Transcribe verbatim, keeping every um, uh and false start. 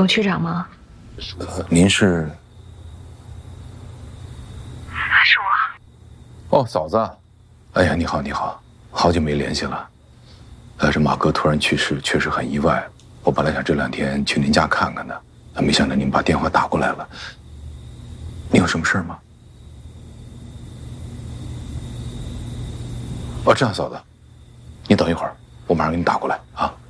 董区长吗？ 呃，您是？ 是我。 哦，嫂子。哎呀，你好，你好，好久没联系了。呃，这马哥突然去世，确实很意外。我本来想这两天去您家看看的，没想到您把电话打过来了。你有什么事吗？哦，这样，嫂子，你等一会儿，我马上给你打过来啊。